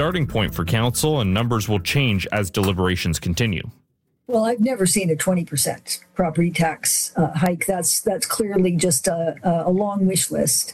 starting point for council, and numbers will change as deliberations continue. Well, I've never seen a 20% property tax hike. That's clearly just a long wish list.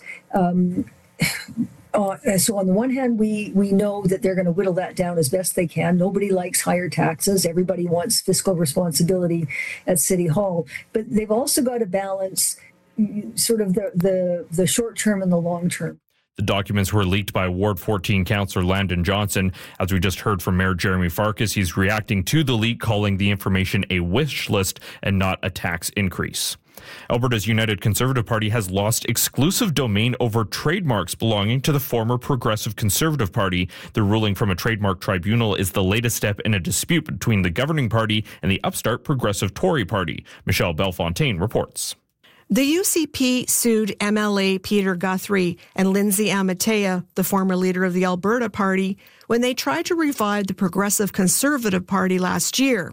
So on the one hand, we know that they're going to whittle that down as best they can. Nobody likes higher taxes. Everybody wants fiscal responsibility at City Hall. But they've also got to balance sort of the short term and the long term. The documents were leaked by Ward 14 Councillor Landon Johnson. As we just heard from Mayor Jeremy Farkas, he's reacting to the leak, calling the information a wish list and not a tax increase. Alberta's United Conservative Party has lost exclusive domain over trademarks belonging to the former Progressive Conservative Party. The ruling from a trademark tribunal is the latest step in a dispute between the governing party and the upstart Progressive Tory Party. Michelle Bellefontaine reports. The UCP sued MLA Peter Guthrie and Lindsay Amatea, the former leader of the Alberta Party, when they tried to revive the Progressive Conservative Party last year.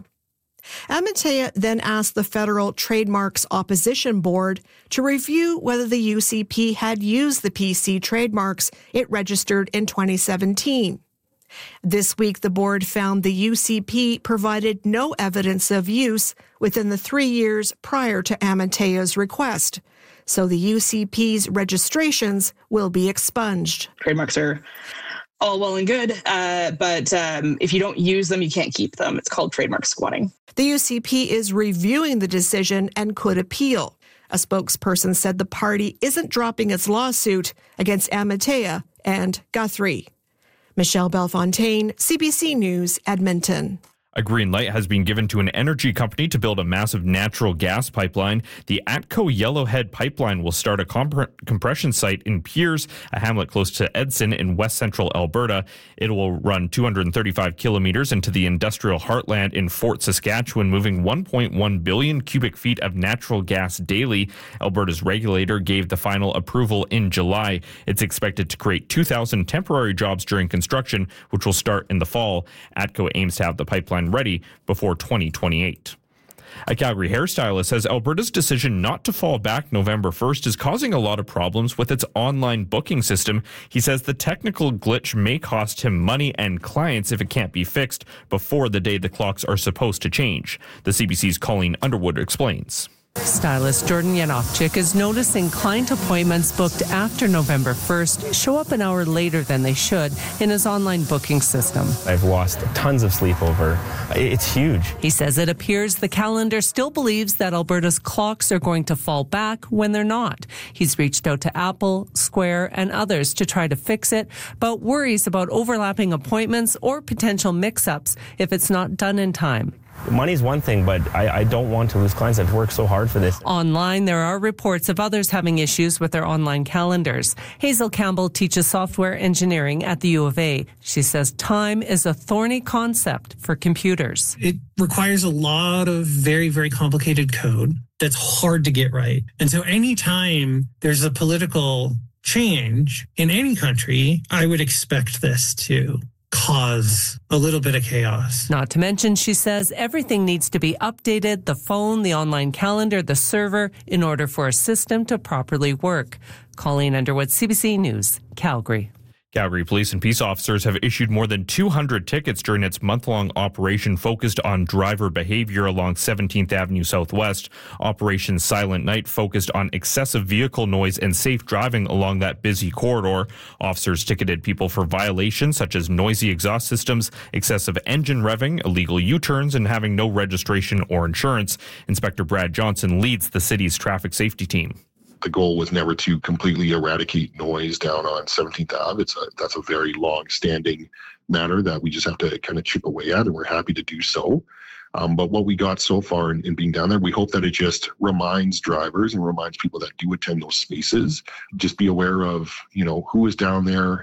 Amatea then asked the Federal Trademarks Opposition Board to review whether the UCP had used the PC trademarks it registered in 2017. This week, the board found the UCP provided no evidence of use within the 3 years prior to Amatea's request, so the UCP's registrations will be expunged. Trademarks are all well and good, but if you don't use them, you can't keep them. It's called trademark squatting. The UCP is reviewing the decision and could appeal. A spokesperson said the party isn't dropping its lawsuit against Amatea and Guthrie. Michelle Bellefontaine, CBC News, Edmonton. A green light has been given to an energy company to build a massive natural gas pipeline. The ATCO Yellowhead Pipeline will start a compression site in Piers, a hamlet close to Edson in west central Alberta. It will run 235 kilometers into the industrial heartland in Fort Saskatchewan, moving 1.1 billion cubic feet of natural gas daily. Alberta's regulator gave the final approval in July. It's expected to create 2,000 temporary jobs during construction, which will start in the fall. ATCO aims to have the pipeline ready before 2028. A Calgary hairstylist says Alberta's decision not to fall back November 1st is causing a lot of problems with its online booking system. He says the technical glitch may cost him money and clients if it can't be fixed before the day the clocks are supposed to change. The CBC's Colleen Underwood explains. Stylist Jordan Yanofchik is noticing client appointments booked after November 1st show up an hour later than they should in his online booking system. I've lost tons of sleep over. It's huge. He says it appears the calendar still believes that Alberta's clocks are going to fall back when they're not. He's reached out to Apple, Square, and others to try to fix it, but worries about overlapping appointments or potential mix-ups if it's not done in time. Money's one thing, but I don't want to lose clients. I've worked so hard for this. Online, there are reports of others having issues with their online calendars. Hazel Campbell teaches software engineering at the U of A. She says time is a thorny concept for computers. It requires a lot of very, very complicated code that's hard to get right. And so anytime there's a political change in any country, I would expect this to cause a little bit of chaos. Not to mention, she says, everything needs to be updated, the phone, the online calendar, the server, in order for a system to properly work. Colleen Underwood, CBC News, Calgary. Calgary police and peace officers have issued more than 200 tickets during its month-long operation focused on driver behavior along 17th Avenue Southwest. Operation Silent Night focused on excessive vehicle noise and safe driving along that busy corridor. Officers ticketed people for violations such as noisy exhaust systems, excessive engine revving, illegal U-turns, and having no registration or insurance. Inspector Brad Johnson leads the city's traffic safety team. The goal was never to completely eradicate noise down on 17th Ave. That's a very long-standing matter that we just have to kind of chip away at, and we're happy to do so. But what we got so far in being down there, we hope that it just reminds drivers and reminds people that do attend those spaces, just be aware of, who is down there.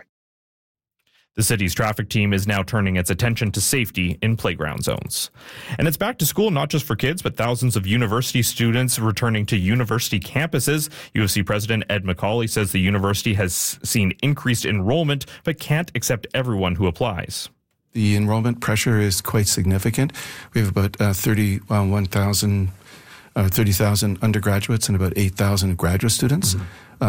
The city's traffic team is now turning its attention to safety in playground zones. And it's back to school, not just for kids, but thousands of university students returning to university campuses. U of C President Ed McCauley says the university has seen increased enrollment, but can't accept everyone who applies. The enrollment pressure is quite significant. We have about 31,000 30,000 undergraduates and about 8,000 graduate students.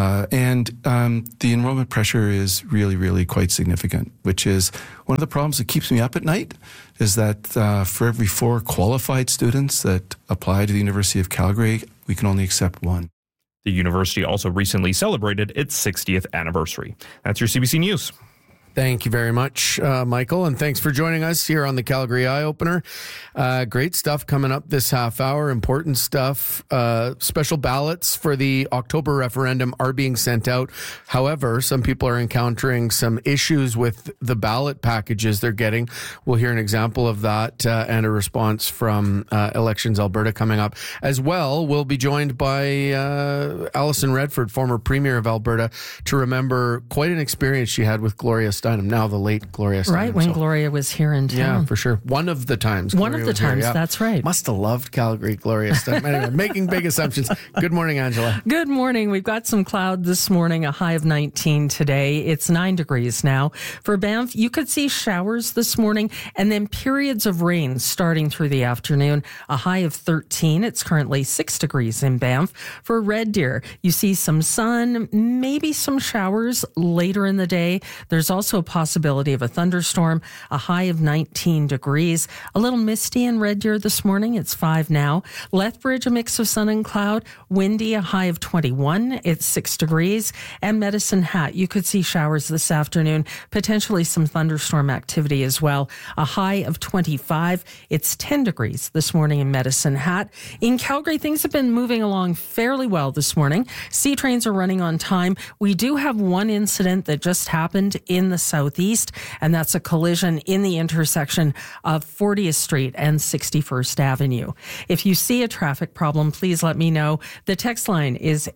And the enrollment pressure is really, really quite significant, which is one of the problems that keeps me up at night, is that for every 4 qualified students that apply to the University of Calgary, we can only accept 1. The university also recently celebrated its 60th anniversary. That's your CBC News. Thank you very much, Michael, and thanks for joining us here on the Calgary Eye Opener. Great stuff coming up this half hour, important stuff. Special ballots for the October referendum are being sent out. However, some people are encountering some issues with the ballot packages they're getting. We'll hear an example of that and a response from Elections Alberta coming up. As well, we'll be joined by Alison Redford, former Premier of Alberta, to remember quite an experience she had with Gloria Steinem, now the late Gloria Steinem. Right, when Gloria was here in town. Yeah, for sure. One of the times. That's right. Must have loved Calgary, Gloria Steinem. Anyway, making big assumptions. Good morning, Angela. Good morning. We've got some cloud this morning, a high of 19 today. It's 9 degrees now. For Banff, you could see showers this morning and then periods of rain starting through the afternoon, a high of 13. It's currently 6 degrees in Banff. For Red Deer, you see some sun, maybe some showers later in the day. There's also a possibility of a thunderstorm, a high of 19 degrees. A little misty in Red Deer this morning. It's 5 now. Lethbridge, a mix of sun and cloud. Windy, a high of 21. It's 6 degrees. And Medicine Hat, you could see showers this afternoon, potentially some thunderstorm activity as well. A high of 25. It's 10 degrees this morning in Medicine Hat. In Calgary, things have been moving along fairly well this morning. C trains are running on time. We do have one incident that just happened in the southeast, and that's a collision in the intersection of 40th Street and 61st Avenue. If you see a traffic problem, please let me know. The text line is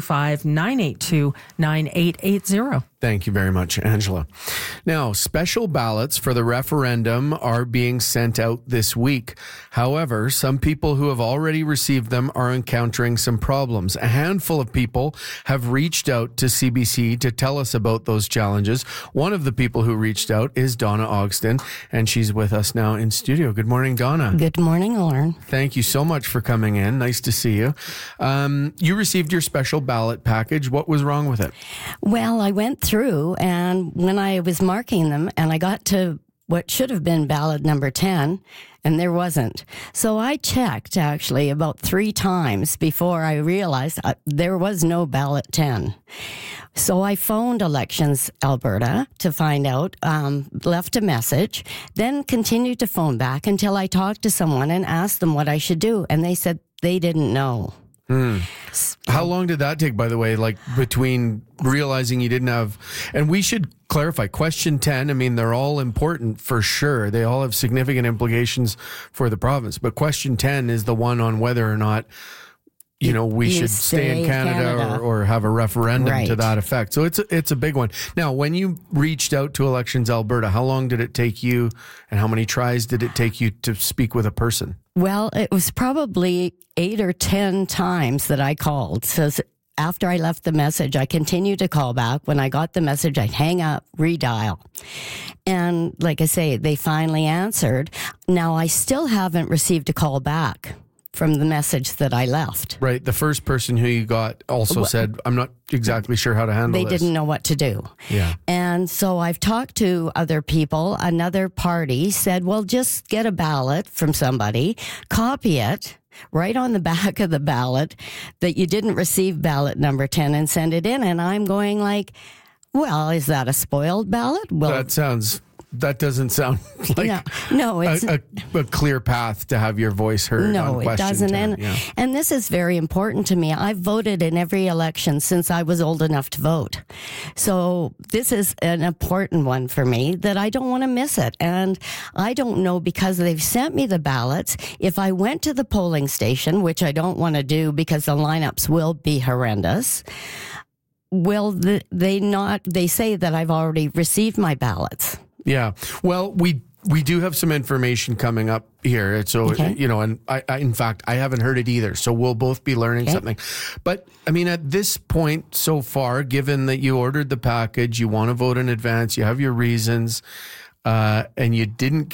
825-982-9880. Thank you very much, Angela. Now, special ballots for the referendum are being sent out this week. However, some people who have already received them are encountering some problems. A handful of people have reached out to CBC to tell us about those challenges. One of the people who reached out is Donna Ogston, and she's with us now in studio. Good morning, Donna. Good morning, Lauren. Thank you so much for coming in. Nice to see you. You received your special ballot package. What was wrong with it? Well, I went through, and when I was marking them, and I got to what should have been ballot number 10, and there wasn't. So I checked actually about 3 times before I realized there was no ballot 10. So I phoned Elections Alberta to find out, left a message, then continued to phone back until I talked to someone and asked them what I should do. And they said they didn't know. How long did that take, by the way, like between realizing you didn't have, and we should clarify, question 10, I mean, they're all important for sure. They all have significant implications for the province. But question 10 is the one on whether or not, we should stay in Canada. Or have a referendum to that effect. So it's a big one. Now, when you reached out to Elections Alberta, how long did it take you and how many tries did it take you to speak with a person? Well, it was probably 8 or 10 times that I called. So after I left the message, I continued to call back. When I got the message, I'd hang up, redial. And like I say, they finally answered. Now, I still haven't received a call back from the message that I left. Right. The first person who you got also said, I'm not exactly sure how to handle this. They didn't know what to do. Yeah. And so I've talked to other people. Another party said, well, just get a ballot from somebody, copy it, right on the back of the ballot that you didn't receive ballot number 10 and send it in. And I'm going like, well, is that a spoiled ballot? Well, that doesn't sound like no, it's a clear path to have your voice heard. No, on it doesn't. 10. And this is very important to me. I've voted in every election since I was old enough to vote. So this is an important one for me that I don't want to miss it. And I don't know, because they've sent me the ballots, if I went to the polling station, which I don't want to do because the lineups will be horrendous, will they say that I've already received my ballots? Yeah. Well, we do have some information coming up here. So, and I in fact, I haven't heard it either. So we'll both be learning something. But I mean, at this point so far, given that you ordered the package, you want to vote in advance, you have your reasons, and you didn't get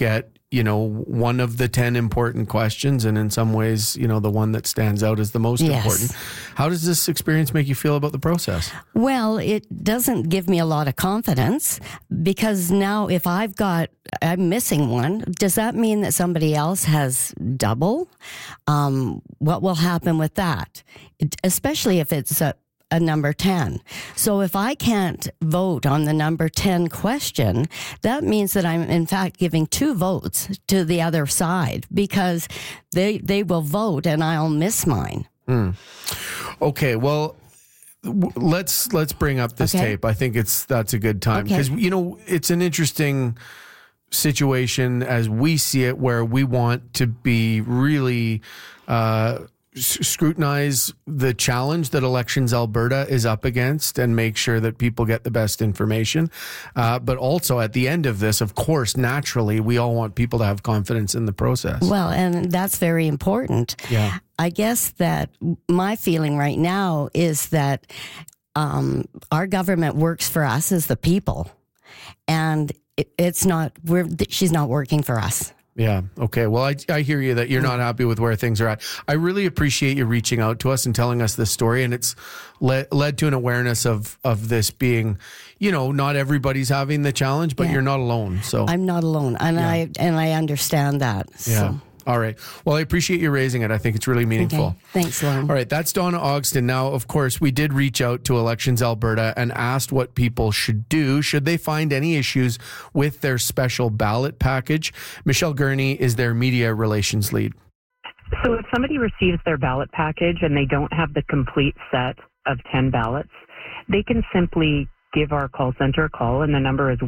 one of the 10 important questions, and in some ways, the one that stands out as the most important. How does this experience make you feel about the process? Well, it doesn't give me a lot of confidence, because now if I'm missing one, does that mean that somebody else has double? What will happen with that? Especially if it's a number 10. So if I can't vote on the number 10 question, that means that I'm in fact giving 2 votes to the other side, because they will vote and I'll miss mine. Okay, well, let's bring up this tape. I think that's a good time, because it's an interesting situation as we see it, where we want to be really scrutinize the challenge that Elections Alberta is up against and make sure that people get the best information. But also at the end of this, of course, naturally, we all want people to have confidence in the process. Well, and that's very important. Yeah. I guess that my feeling right now is that our government works for us as the people, and she's not working for us. Yeah. Okay. Well, I hear you that you're not happy with where things are at. I really appreciate you reaching out to us and telling us this story. And it's led to an awareness of this being, not everybody's having the challenge, but you're not alone. So I'm not alone. And I understand that. Yeah. So. All right. Well, I appreciate you raising it. I think it's really meaningful. Okay. Thanks, Lauren. All right. That's Donna Ogston. Now, of course, we did reach out to Elections Alberta and asked what people should do should they find any issues with their special ballot package. Michelle Gurney is their media relations lead. So if somebody receives their ballot package and they don't have the complete set of 10 ballots, they can simply give our call center a call, and the number is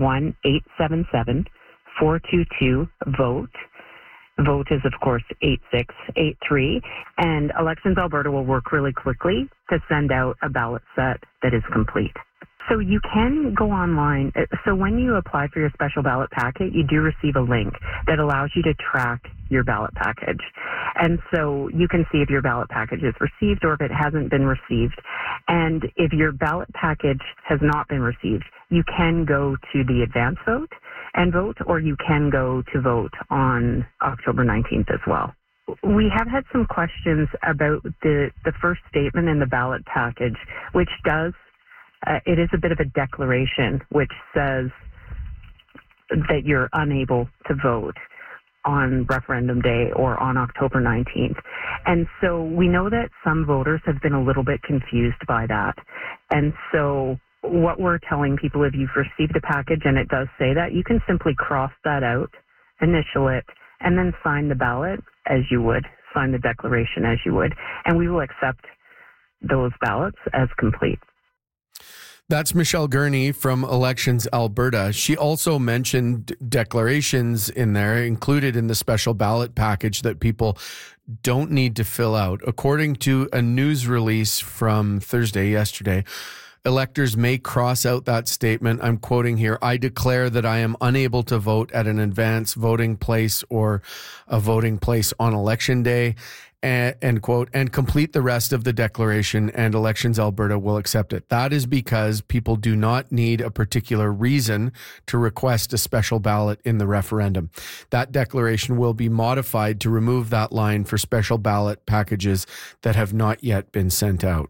1-877-422-VOTE. Vote is, of course, 8683, and Elections Alberta will work really quickly to send out a ballot set that is complete. So you can go online. So when you apply for your special ballot packet, you do receive a link that allows you to track your ballot package. And so you can see if your ballot package is received or if it hasn't been received. And if your ballot package has not been received, you can go to the advance vote and vote, or you can go to vote on October 19th as well. We have had some questions about the first statement in the ballot package, which does, it is a bit of a declaration which says that you're unable to vote on referendum day or on October 19th. And so we know that some voters have been a little bit confused by that. And so what we're telling people, if you've received a package and it does say that, you can simply cross that out, initial it, and then sign the ballot as you would, sign the declaration as you would, and we will accept those ballots as complete. That's Michelle Gurney from Elections Alberta. She also mentioned declarations in there included in the special ballot package that people don't need to fill out. According to a news release from yesterday, electors may cross out that statement. I'm quoting here. I declare that I am unable to vote at an advance voting place or a voting place on election day, end quote, and complete the rest of the declaration, and Elections Alberta will accept it. That is because people do not need a particular reason to request a special ballot in the referendum. That declaration will be modified to remove that line for special ballot packages that have not yet been sent out.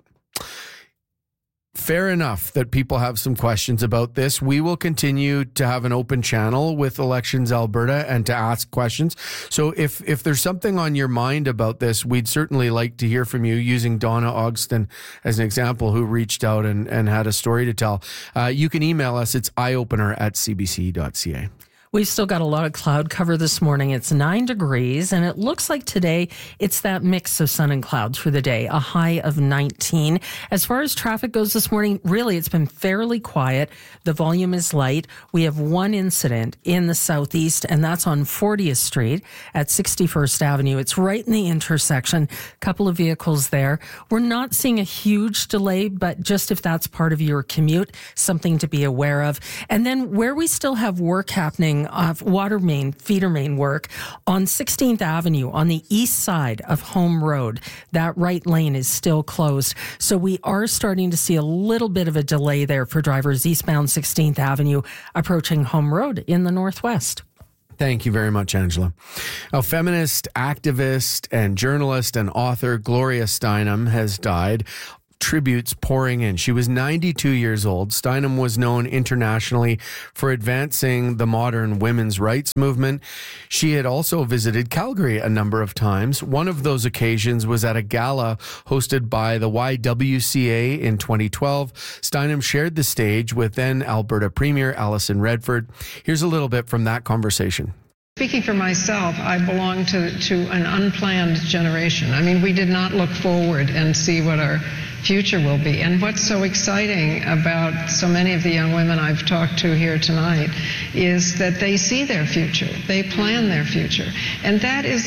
Fair enough that people have some questions about this. We will continue to have an open channel with Elections Alberta and to ask questions. So if there's something on your mind about this, we'd certainly like to hear from you, using Donna Ogston as an example, who reached out and had a story to tell. You can email us. It's eyeopener@cbc.ca. We've still got a lot of cloud cover this morning. It's 9 degrees, and it looks like today it's that mix of sun and clouds for the day, a high of 19. As far as traffic goes this morning, really, it's been fairly quiet. The volume is light. We have one incident in the southeast, and that's on 40th Street at 61st Avenue. It's right in the intersection. A couple of vehicles there. We're not seeing a huge delay, but just if that's part of your commute, something to be aware of. And then where we still have work happening, of water main, feeder main work on 16th Avenue on the east side of Home Road. That right lane is still closed. So we are starting to see a little bit of a delay there for drivers eastbound 16th Avenue approaching Home Road in the northwest. Thank you very much, Angela. A feminist, activist, and journalist and author Gloria Steinem has died. Tributes pouring in. She was 92 years old. Steinem was known internationally for advancing the modern women's rights movement. She had also visited Calgary a number of times. One of those occasions was at a gala hosted by the YWCA in 2012. Steinem shared the stage with then Alberta Premier Alison Redford. Here's a little bit from that conversation. Speaking for myself, I belong to an unplanned generation. I mean, we did not look forward and see what our future will be. And what's so exciting about so many of the young women I've talked to here tonight is that they see their future. They plan their future. And that is,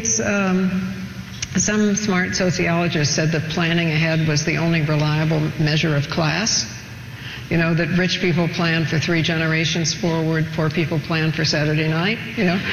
some smart sociologist said that planning ahead was the only reliable measure of class. You know, that rich people plan for 3 generations forward, poor people plan for Saturday night, you know.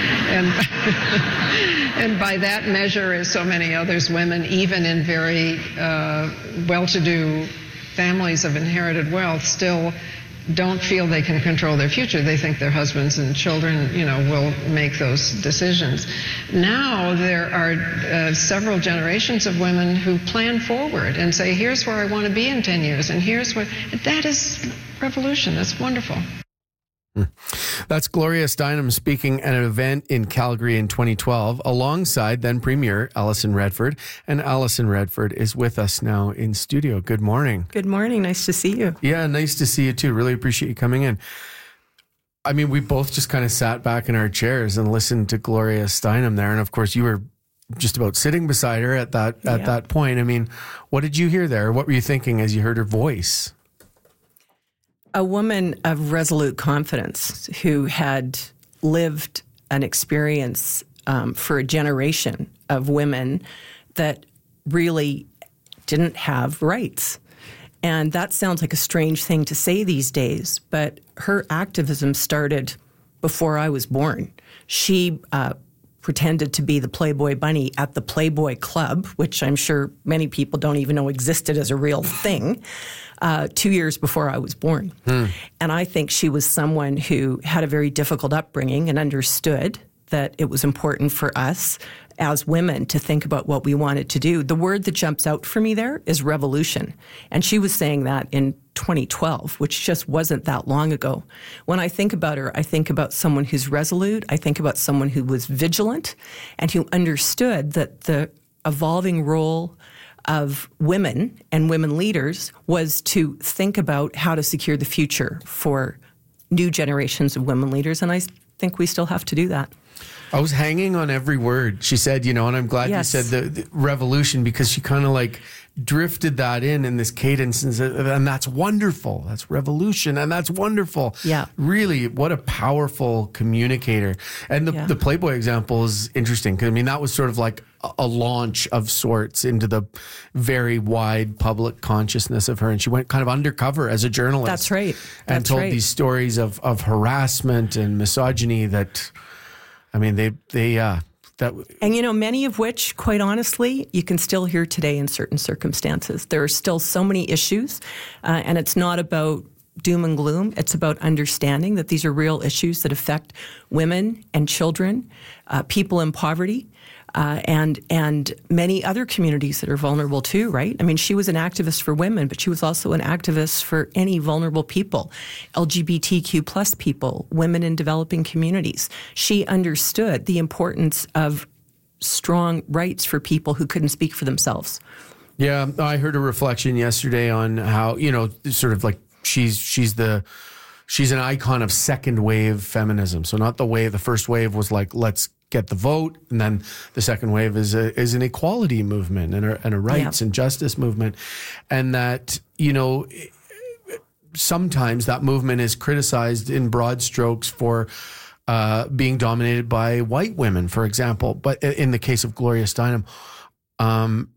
And by that measure, as so many others, women, even in very well-to-do families of inherited wealth, still don't feel they can control their future. They think their husbands and children, you know, will make those decisions. Now there are several generations of women who plan forward and say, here's where I want to be in 10 years, and here's where... That is revolution. That's wonderful. That's Gloria Steinem speaking at an event in Calgary in 2012 alongside then Premier Alison Redford. And Alison Redford is with us now in studio. Good morning. Good morning. Nice to see you. Yeah, nice to see you too. Really appreciate you coming in. I mean, we both just kind of sat back in our chairs and listened to Gloria Steinem there. And of course, you were just about sitting beside her at that point. I mean, what did you hear there? What were you thinking as you heard her voice? A woman of resolute confidence who had lived an experience for a generation of women that really didn't have rights. And that sounds like a strange thing to say these days, but her activism started before I was born. She pretended to be the Playboy bunny at the Playboy Club, which I'm sure many people don't even know existed as a real thing, 2 years before I was born. And I think she was someone who had a very difficult upbringing and understood that it was important for us as women to think about what we wanted to do. The word that jumps out for me there is revolution. And she was saying that in 2012, which just wasn't that long ago. When I think about her, I think about someone who's resolute. I think about someone who was vigilant and who understood that the evolving role of women and women leaders was to think about how to secure the future for new generations of women leaders. And I think we still have to do that. I was hanging on every word she said, you know, and I'm glad you said the revolution, because she kind of like drifted that in this cadence, and that's wonderful. That's revolution, and that's wonderful. Yeah. Really, what a powerful communicator. And the Playboy example is interesting, because I mean, that was sort of like a launch of sorts into the very wide public consciousness of her. And she went kind of undercover as a journalist. That's right. And told these stories of harassment and misogyny that... I mean, and you know, many of which, quite honestly, you can still hear today in certain circumstances. There are still so many issues, and it's not about doom and gloom. It's about understanding that these are real issues that affect women and children, people in poverty, and many other communities that are vulnerable too, right? I mean, she was an activist for women, but she was also an activist for any vulnerable people, LGBTQ plus people, women in developing communities. She understood the importance of strong rights for people who couldn't speak for themselves. Yeah, I heard a reflection yesterday on how, you know, sort of like she's an icon of second wave feminism. So not the first wave was like, let's get the vote, and then the second wave is an equality movement and a rights and justice movement, and that, you know, sometimes that movement is criticized in broad strokes for being dominated by white women, for example. But in the case of Gloria Steinem,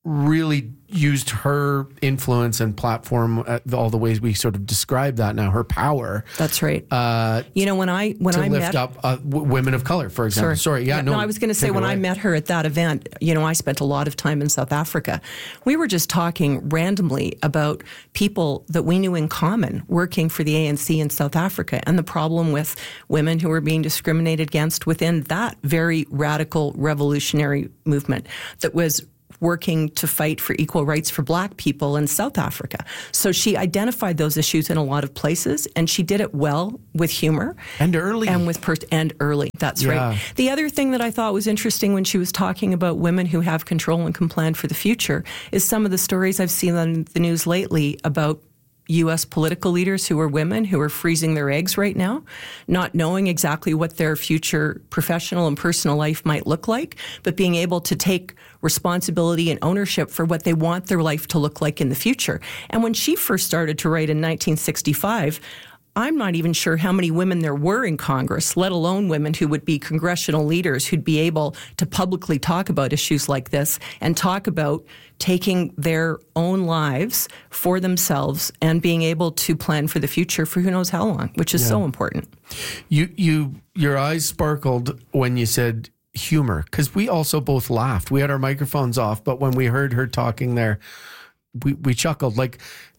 really used her influence and platform, all the ways we sort of describe that now, her power. That's right. When I lift met up women of color, for example. Sorry. I was going to say, when I met her at that event, I spent a lot of time in South Africa. We were just talking randomly about people that we knew in common working for the ANC in South Africa, and the problem with women who were being discriminated against within that very radical revolutionary movement that was working to fight for equal rights for Black people in South Africa. So she identified those issues in a lot of places, and she did it well with humor. And early. And early, that's right. The other thing that I thought was interesting when she was talking about women who have control and can plan for the future is some of the stories I've seen on the news lately about U.S. political leaders who are women who are freezing their eggs right now, not knowing exactly what their future professional and personal life might look like, but being able to take responsibility and ownership for what they want their life to look like in the future. And when she first started to write in 1965, I'm not even sure how many women there were in Congress, let alone women who would be congressional leaders who'd be able to publicly talk about issues like this and talk about taking their own lives for themselves and being able to plan for the future for who knows how long, which is so important. Your eyes sparkled when you said humor, because we also both laughed. We had our microphones off, but when we heard her talking there, we chuckled. Like,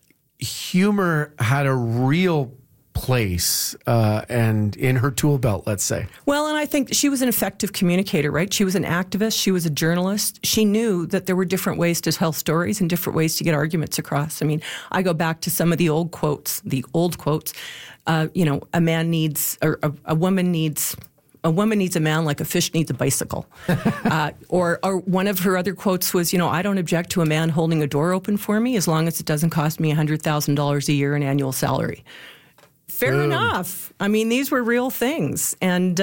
humor had a real place and in her tool belt, let's say. Well, and I think she was an effective communicator, right? She was an activist. She was a journalist. She knew that there were different ways to tell stories and different ways to get arguments across. I mean, I go back to some of the old quotes, a man needs, or a woman needs a man like a fish needs a bicycle. Or one of her other quotes was, I don't object to a man holding a door open for me as long as it doesn't cost me $100,000 a year in annual salary. Fair enough. I mean, these were real things, and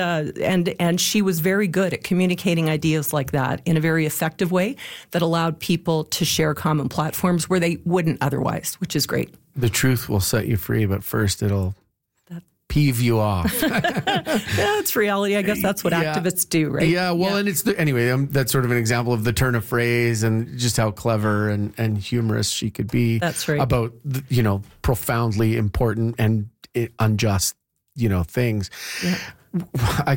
she was very good at communicating ideas like that in a very effective way that allowed people to share common platforms where they wouldn't otherwise, which is great. The truth will set you free, but first it'll peeve you off. That's reality. I guess that's what activists do, right? Yeah. Well, and that's sort of an example of the turn of phrase and just how clever and humorous she could be. That's right. About profoundly important and unjust, things. Yeah. I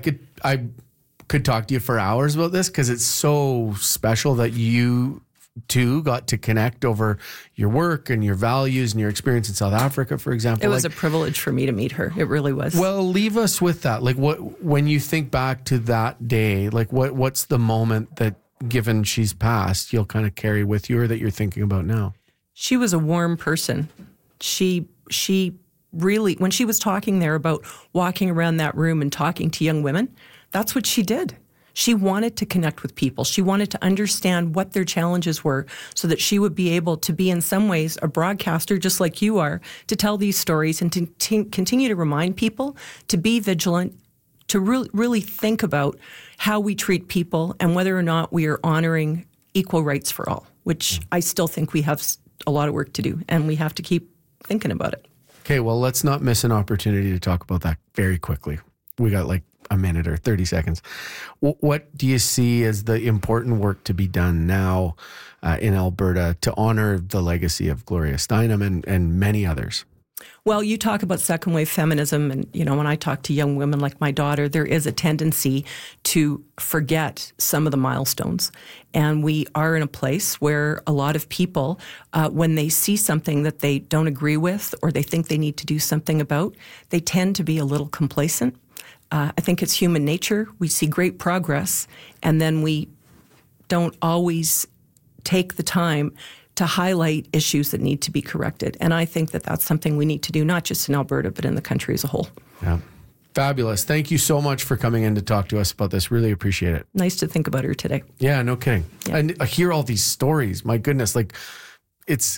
could talk to you for hours about this because it's so special that you two got to connect over your work and your values and your experience in South Africa, for example. It was a privilege for me to meet her. It really was. Well, leave us with that. Like, when you think back to that day, like what's the moment that, given she's passed, you'll kind of carry with you or that you're thinking about now? She was a warm person. She really, when she was talking there about walking around that room and talking to young women, that's what she did. She wanted to connect with people. She wanted to understand what their challenges were so that she would be able to be, in some ways, a broadcaster just like you are, to tell these stories and to continue to remind people to be vigilant, to really think about how we treat people and whether or not we are honoring equal rights for all, which I still think we have a lot of work to do, and we have to keep thinking about it. Okay, well, let's not miss an opportunity to talk about that very quickly. We got like a minute or 30 seconds. What do you see as the important work to be done now in Alberta to honor the legacy of Gloria Steinem and many others? Well, you talk about second wave feminism, and when I talk to young women like my daughter, there is a tendency to forget some of the milestones. And we are in a place where a lot of people, when they see something that they don't agree with or they think they need to do something about, they tend to be a little complacent. I think it's human nature. We see great progress, and then we don't always take the time to highlight issues that need to be corrected. And I think that that's something we need to do, not just in Alberta, but in the country as a whole. Yeah. Fabulous. Thank you so much for coming in to talk to us about this. Really appreciate it. Nice to think about her today. Yeah, no kidding. Yeah. And I hear all these stories. My goodness, like it's...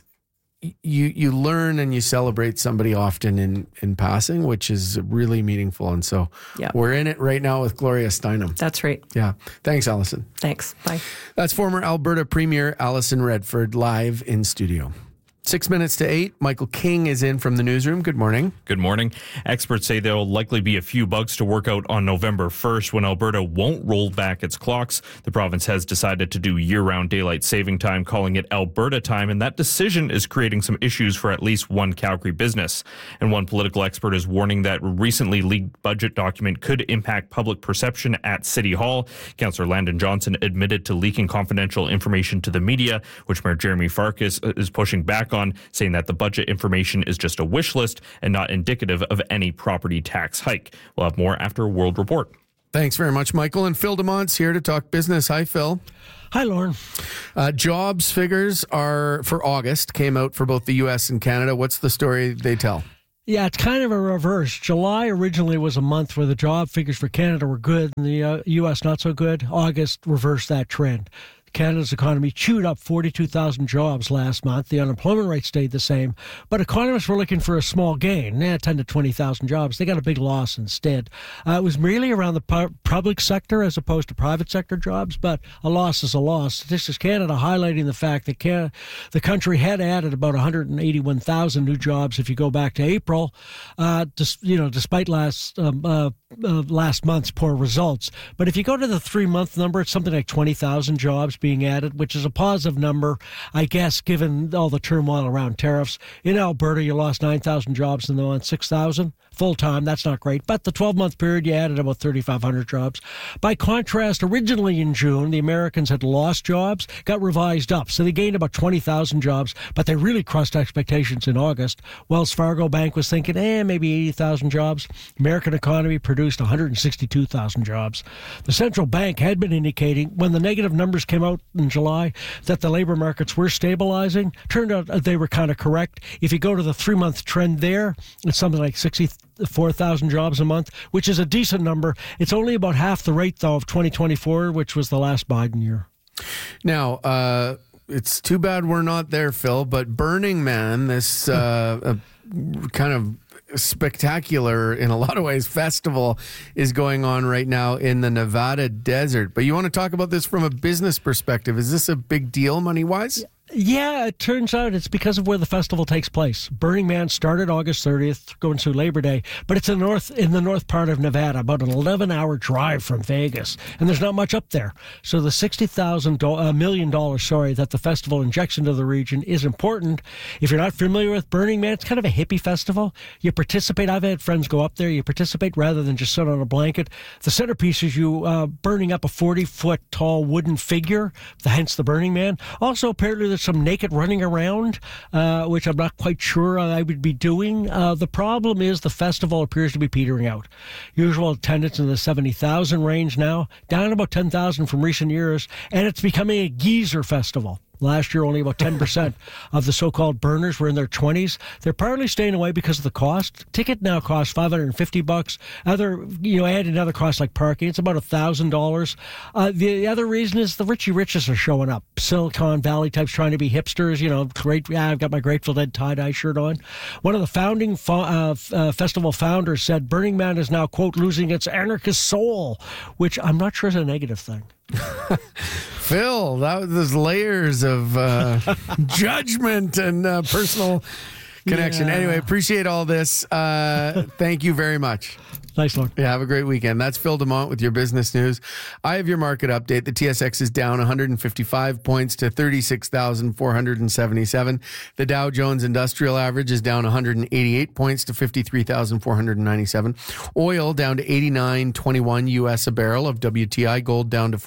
You learn and you celebrate somebody often in passing, which is really meaningful. And so we're in it right now with Gloria Steinem. That's right. Yeah. Thanks, Alison. Thanks. Bye. That's former Alberta Premier Alison Redford live in studio. 6 minutes to 8. Michael King is in from the newsroom. Good morning. Good morning. Experts say there will likely be a few bugs to work out on November 1st when Alberta won't roll back its clocks. The province has decided to do year-round daylight saving time, calling it Alberta time, and that decision is creating some issues for at least one Calgary business. And one political expert is warning that recently leaked budget document could impact public perception at City Hall. Councillor Landon Johnson admitted to leaking confidential information to the media, which Mayor Jeremy Farkas is pushing back on, saying that the budget information is just a wish list and not indicative of any property tax hike. We'll have more after a World Report. Thanks very much, Michael. And Phil DeMont's here to talk business. Hi, Phil. Hi, Lauren. Jobs figures are for August, came out for both the U.S. and Canada. What's the story they tell? Yeah, it's kind of a reverse. July originally was a month where the job figures for Canada were good and the U.S. not so good. August reversed that trend. Canada's economy chewed up 42,000 jobs last month. The unemployment rate stayed the same, but economists were looking for a small gain, 10 to 20,000 jobs. They got a big loss instead. It was merely around the public sector as opposed to private sector jobs, but a loss is a loss. Statistics Canada highlighting the fact that the country had added about 181,000 new jobs if you go back to April, despite last month's poor results. But if you go to the 3-month number, it's something like 20,000 jobs being added, which is a positive number, I guess, given all the turmoil around tariffs. In Alberta, you lost 9,000 jobs in the month, 6,000 full-time. That's not great. But the 12-month period, you added about 3,500 jobs. By contrast, originally in June, the Americans had lost jobs, got revised up. So they gained about 20,000 jobs, but they really crossed expectations in August. Wells Fargo Bank was thinking, maybe 80,000 jobs. American economy produced 162,000 jobs. The central bank had been indicating when the negative numbers came out in July that the labor markets were stabilizing. Turned out they were kind of correct. If you go to the 3-month trend there, it's something like 64,000 jobs a month, which is a decent number. It's only about half the rate, though, of 2024, which was the last Biden year. Now, it's too bad we're not there, Phil, but Burning Man, this kind of spectacular, in a lot of ways, festival is going on right now in the Nevada desert. But you want to talk about this from a business perspective. Is this a big deal money-wise? Yeah, it turns out it's because of where the festival takes place. Burning Man started August 30th, going through Labor Day, but it's in the north part of Nevada, about an 11-hour drive from Vegas, and there's not much up there. So the $60 million that the festival injects into the region is important. If you're not familiar with Burning Man, it's kind of a hippie festival. You participate. I've had friends go up there. You participate rather than just sit on a blanket. The centerpiece is you burning up a 40-foot tall wooden figure, hence the Burning Man. Also, apparently, there's some naked running around, which I'm not quite sure I would be doing. The problem is the festival appears to be petering out. Usual attendance in the 70,000 range now, down about 10,000 from recent years, and it's becoming a geezer festival. Last year, only about 10% of the so-called burners were in their 20s. They're partly staying away because of the cost. Ticket now costs $550. Add another cost like parking, it's about $1,000. The other reason is the Richie Riches are showing up. Silicon Valley types trying to be hipsters. I've got my Grateful Dead tie-dye shirt on. One of the founding festival founders said Burning Man is now, quote, losing its anarchist soul, which I'm not sure is a negative thing. Phil, those layers of judgment and personal connection. Yeah. Anyway, appreciate all this. Thank you very much. Thanks, Lord. Yeah, have a great weekend. That's Phil DeMont with your business news. I have your market update. The TSX is down 155 points to 36,477. The Dow Jones Industrial Average is down 188 points to 53,497. Oil down to 89.21 U.S. a barrel of WTI. Gold down to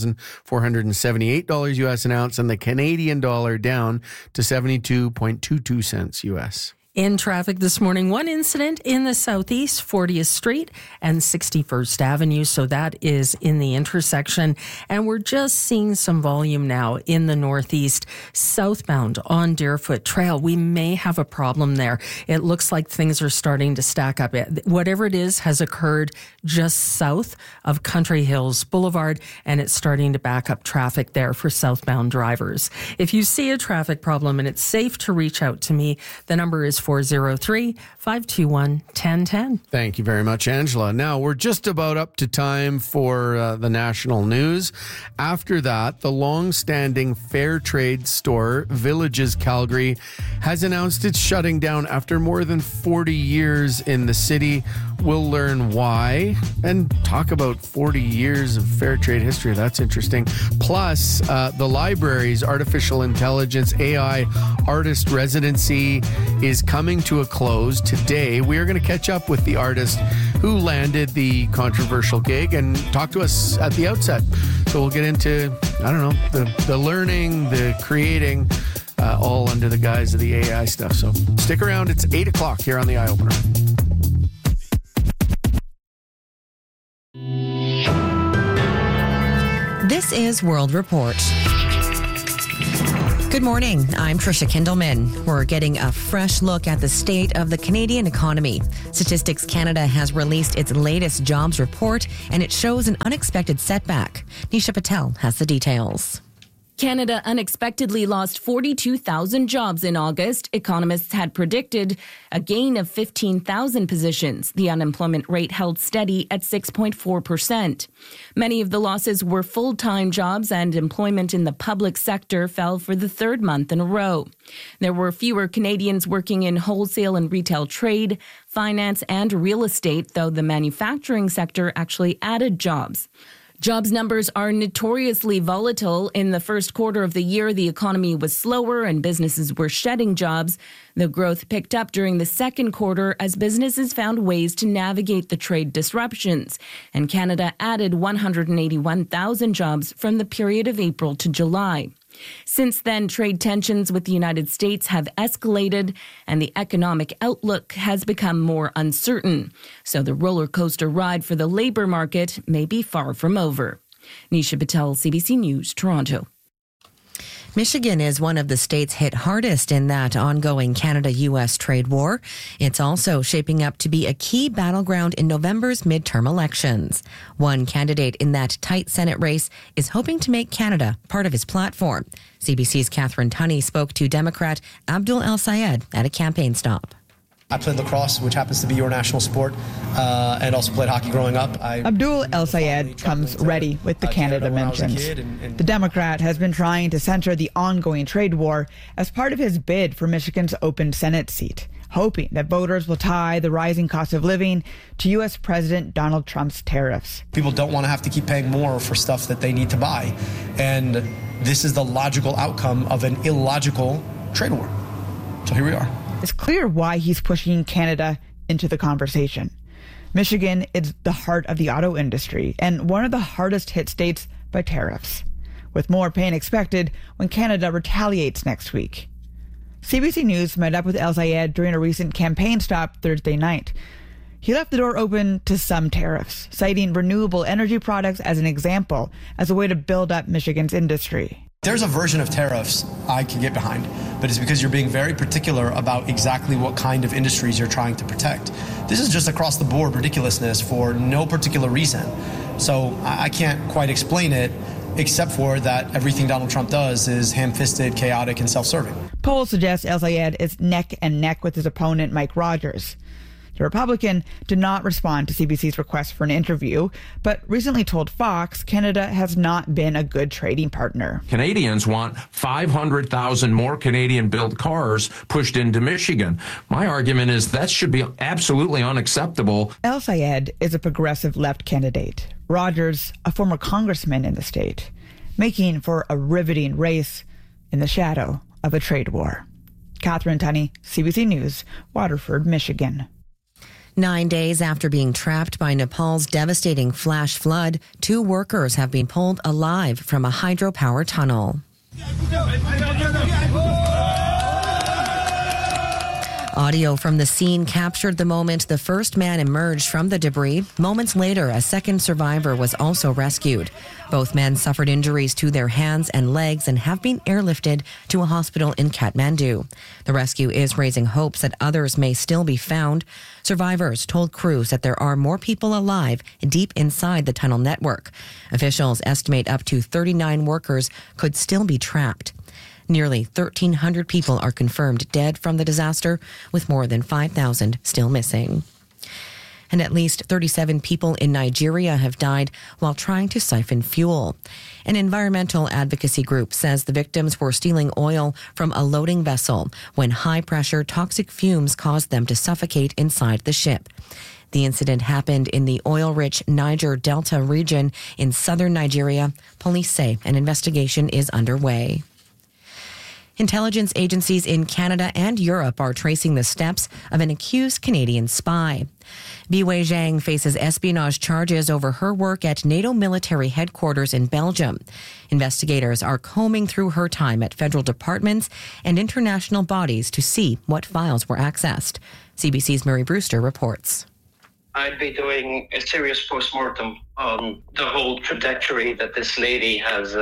$4,478 U.S. an ounce. And the Canadian dollar down to 72.22 cents U.S. In traffic this morning, one incident in the southeast, 40th Street and 61st Avenue. So that is in the intersection. And we're just seeing some volume now in the northeast, southbound on Deerfoot Trail. We may have a problem there. It looks like things are starting to stack up. Whatever it is has occurred just south of Country Hills Boulevard, and it's starting to back up traffic there for southbound drivers. If you see a traffic problem and it's safe to reach out to me, the number is 403-521-1010. Thank you very much, Angela. Now, we're just about up to time for the national news. After that, the long-standing fair trade store, Villages Calgary, has announced it's shutting down after more than 40 years in the city. We'll learn why and talk about 40 years of fair trade history. That's interesting. Plus, the library's artificial intelligence AI artist residency is coming to a close today. We are going to catch up with the artist who landed the controversial gig and talk to us at the outset. So we'll get into, the learning, the creating, all under the guise of the AI stuff. So stick around. It's 8 o'clock here on the Eye Opener. This is World Report. Good morning. I'm Trisha Kindelman. We're getting a fresh look at the state of the Canadian economy. Statistics Canada has released its latest jobs report, and it shows an unexpected setback. Nisha Patel has the details. Canada unexpectedly lost 42,000 jobs in August. Economists had predicted a gain of 15,000 positions. The unemployment rate held steady at 6.4%. Many of the losses were full-time jobs, and employment in the public sector fell for the third month in a row. There were fewer Canadians working in wholesale and retail trade, finance, and real estate, though the manufacturing sector actually added jobs. Jobs numbers are notoriously volatile. In the first quarter of the year, the economy was slower and businesses were shedding jobs. The growth picked up during the second quarter as businesses found ways to navigate the trade disruptions. And Canada added 181,000 jobs from the period of April to July. Since then, trade tensions with the United States have escalated and the economic outlook has become more uncertain. So the roller coaster ride for the labor market may be far from over. Nisha Patel, CBC News, Toronto. Michigan is one of the states hit hardest in that ongoing Canada-U.S. trade war. It's also shaping up to be a key battleground in November's midterm elections. One candidate in that tight Senate race is hoping to make Canada part of his platform. CBC's Catherine Tunney spoke to Democrat Abdul El-Sayed at a campaign stop. I played lacrosse, which happens to be your national sport, and also played hockey growing up. Abdul El-Sayed comes ready with the Canada mentions. The Democrat has been trying to center the ongoing trade war as part of his bid for Michigan's open Senate seat, hoping that voters will tie the rising cost of living to U.S. President Donald Trump's tariffs. People don't want to have to keep paying more for stuff that they need to buy, and this is the logical outcome of an illogical trade war. So here we are. It's clear why he's pushing Canada into the conversation. Michigan is the heart of the auto industry and one of the hardest hit states by tariffs, with more pain expected when Canada retaliates next week. CBC News met up with El-Sayed during a recent campaign stop Thursday night. He left the door open to some tariffs, citing renewable energy products as an example, as a way to build up Michigan's industry. There's a version of tariffs I can get behind, but it's because you're being very particular about exactly what kind of industries you're trying to protect. This is just across the board ridiculousness for no particular reason. So I can't quite explain it, except for that everything Donald Trump does is ham-fisted, chaotic, and self-serving. Polls suggest El-Sayed is neck and neck with his opponent, Mike Rogers. The Republican did not respond to CBC's request for an interview, but recently told Fox Canada has not been a good trading partner. Canadians want 500,000 more Canadian-built cars pushed into Michigan. My argument is that should be absolutely unacceptable. El-Sayed is a progressive left candidate. Rogers, a former congressman in the state, making for a riveting race in the shadow of a trade war. Catherine Tunney, CBC News, Waterford, Michigan. 9 days after being trapped by Nepal's devastating flash flood, 2 workers have been pulled alive from a hydropower tunnel. Audio from the scene captured the moment the first man emerged from the debris. Moments later, a second survivor was also rescued. Both men suffered injuries to their hands and legs and have been airlifted to a hospital in Kathmandu. The rescue is raising hopes that others may still be found. Survivors told crews that there are more people alive deep inside the tunnel network. Officials estimate up to 39 workers could still be trapped. Nearly 1,300 people are confirmed dead from the disaster, with more than 5,000 still missing. And at least 37 people in Nigeria have died while trying to siphon fuel. An environmental advocacy group says the victims were stealing oil from a loading vessel when high-pressure toxic fumes caused them to suffocate inside the ship. The incident happened in the oil-rich Niger Delta region in southern Nigeria. Police say an investigation is underway. Intelligence agencies in Canada and Europe are tracing the steps of an accused Canadian spy. Biwei Zhang faces espionage charges over her work at NATO military headquarters in Belgium. Investigators are combing through her time at federal departments and international bodies to see what files were accessed. CBC's Murray Brewster reports. I'd be doing a serious postmortem on the whole trajectory that this lady has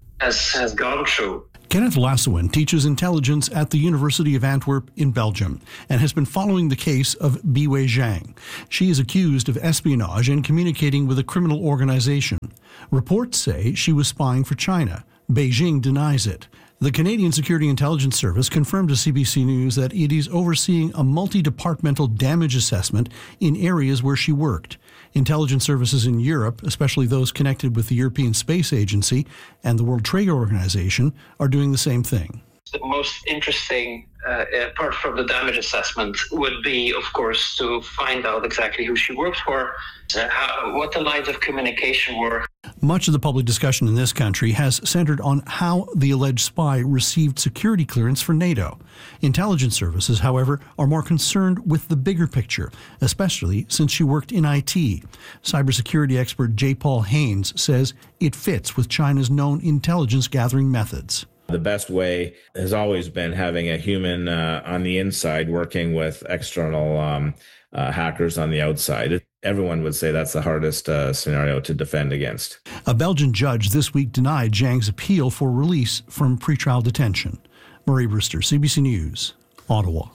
gone through. Kenneth Lassouin teaches intelligence at the University of Antwerp in Belgium and has been following the case of Biwei Zhang. She is accused of espionage and communicating with a criminal organization. Reports say she was spying for China. Beijing denies it. The Canadian Security Intelligence Service confirmed to CBC News that it is overseeing a multi-departmental damage assessment in areas where she worked. Intelligence services in Europe, especially those connected with the European Space Agency and the World Trade Organization, are doing the same thing. The most interesting apart from the damage assessment would be, of course, to find out exactly who she worked for, what the lines of communication were. Much of the public discussion in this country has centered on how the alleged spy received security clearance for NATO. Intelligence services, however, are more concerned with the bigger picture, especially since she worked in IT. Cybersecurity expert J. Paul Haynes says it fits with China's known intelligence gathering methods. The best way has always been having a human on the inside working with external hackers on the outside. Everyone would say that's the hardest scenario to defend against. A Belgian judge this week denied Zhang's appeal for release from pretrial detention. Murray Brewster, CBC News, Ottawa.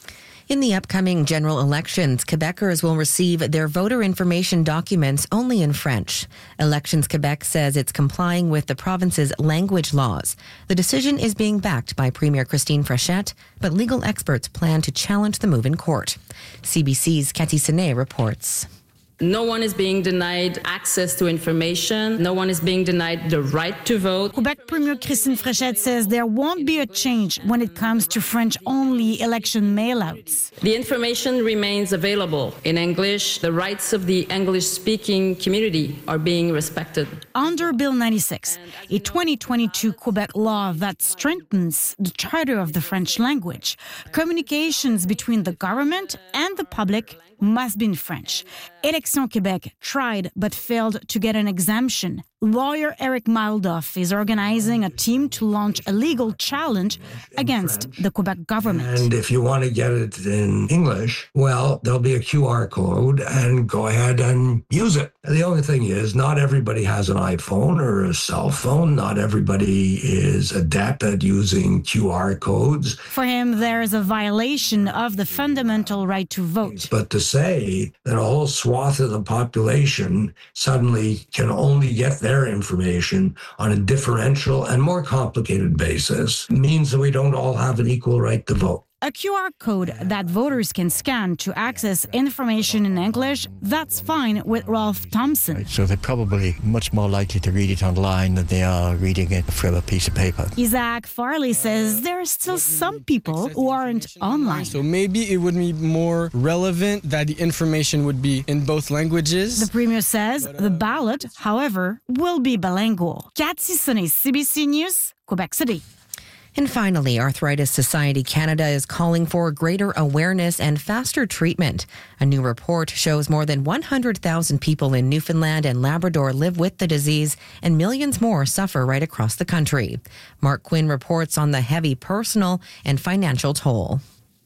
In the upcoming general elections, Quebecers will receive their voter information documents only in French. Elections Quebec says it's complying with the province's language laws. The decision is being backed by Premier Christine Frechette, but legal experts plan to challenge the move in court. CBC's Cathy Senet reports. No one is being denied access to information. No one is being denied the right to vote. Quebec Premier Christine Frechette says there won't be a change when it comes to French-only election mailouts. The information remains available in English. The rights of the English-speaking community are being respected. Under Bill 96, a 2022 Quebec law that strengthens the charter of the French language, communications between the government and the public must be in French. Élections Québec tried but failed to get an exemption. Lawyer Eric Maldoff is organizing a team to launch a legal challenge against the Quebec government. And if you want to get it in English, well, there'll be a QR code and go ahead and use it. The only thing is, not everybody has an iPhone or a cell phone. Not everybody is adept at using QR codes. For him, there is a violation of the fundamental right to vote. But to say that a whole swath of the population suddenly can only get their information on a differential and more complicated basis means that we don't all have an equal right to vote. A QR code that voters can scan to access information in English, that's fine with Rolf Thompson. So they're probably much more likely to read it online than they are reading it from a piece of paper. Isaac Farley says there are still some people who aren't online. So maybe it would be more relevant that the information would be in both languages. The Premier says the ballot, however, will be bilingual. Cathy Senet, CBC News, Quebec City. And finally, Arthritis Society Canada is calling for greater awareness and faster treatment. A new report shows more than 100,000 people in Newfoundland and Labrador live with the disease, and millions more suffer right across the country. Mark Quinn reports on the heavy personal and financial toll.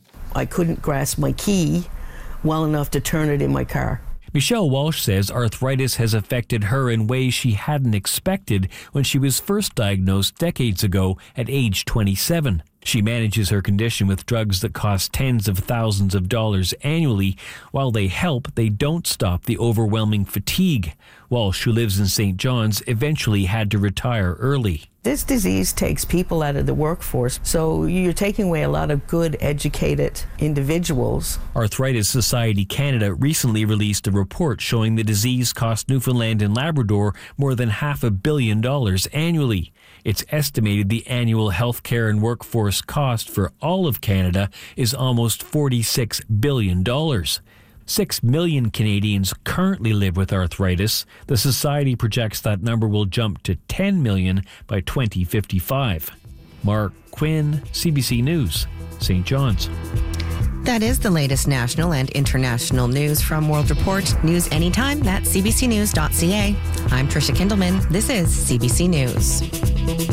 I couldn't grasp my key well enough to turn it in my car. Michelle Walsh says arthritis has affected her in ways she hadn't expected when she was first diagnosed decades ago at age 27. She manages her condition with drugs that cost tens of thousands of dollars annually. While they help, they don't stop the overwhelming fatigue. Walsh, who lives in St. John's, eventually had to retire early. This disease takes people out of the workforce, so you're taking away a lot of good, educated individuals. Arthritis Society Canada recently released a report showing the disease cost Newfoundland and Labrador more than $500 million annually. It's estimated the annual healthcare and workforce cost for all of Canada is almost $46 billion. 6 million Canadians currently live with arthritis. The Society projects that number will jump to 10 million by 2055. Mark Quinn, CBC News, St. John's. That is the latest national and international news from World Report. News anytime at cbcnews.ca. I'm Tricia Kindleman. This is CBC News.